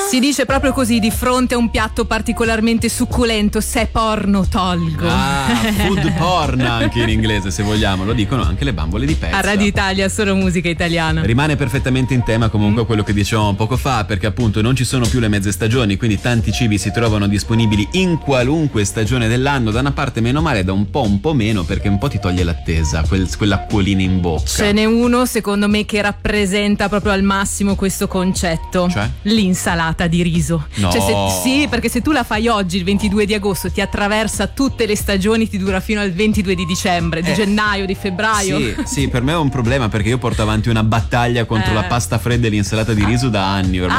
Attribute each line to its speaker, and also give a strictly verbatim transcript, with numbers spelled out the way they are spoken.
Speaker 1: Si dice proprio così di fronte a un piatto particolarmente succulento: se è porno tolgo.
Speaker 2: Ah, food porn anche in inglese, se vogliamo, lo dicono anche le bambole di pezza.
Speaker 1: A Radio Italia solo musica italiana.
Speaker 2: Rimane perfettamente in tema comunque mm. quello che dicevamo poco fa, perché appunto non ci sono più le mezze stagioni, quindi tanti cibi si trovano disponibili in qualunque stagione dell'anno. Da una parte meno male, da un po' un po' meno, perché un po' ti toglie l'attesa, quel, quell'acquolina in bocca.
Speaker 1: Ce n'è uno secondo me che rappresenta proprio al massimo questo concetto,
Speaker 2: cioè?
Speaker 1: L'insalata di riso.
Speaker 2: No.
Speaker 1: Cioè, se, sì, perché se tu la fai oggi il ventidue di agosto, ti attraversa tutte le stagioni, ti dura fino al ventidue di dicembre, di eh, gennaio, di febbraio.
Speaker 2: Sì, sì, per me è un problema, perché io porto avanti una battaglia contro eh. la pasta fredda e l'insalata di riso da anni ormai.